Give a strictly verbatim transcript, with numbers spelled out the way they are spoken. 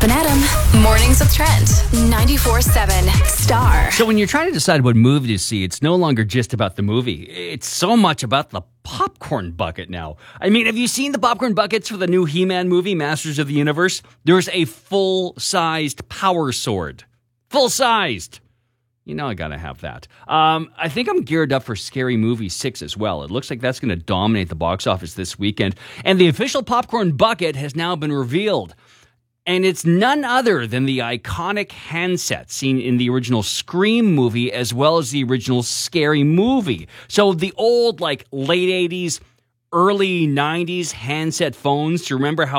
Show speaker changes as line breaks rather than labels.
Up and Adam. Mornings with Trent. ninety-four seven Star.
So when you're trying to decide what movie to see, it's no longer just about the movie. It's so much about the popcorn bucket now. I mean, have you seen the popcorn buckets for the new He-Man movie, Masters of the Universe? There's a full-sized power sword. Full-sized. You know I gotta have that. Um, I think I'm geared up for Scary Movie six as well. It looks like that's going to dominate the box office this weekend. And the official popcorn bucket has now been revealed. And it's none other than the iconic handset seen in the original Scream movie as well as the original Scary Movie. So the old, like, late eighties, early nineties handset phones, do you remember how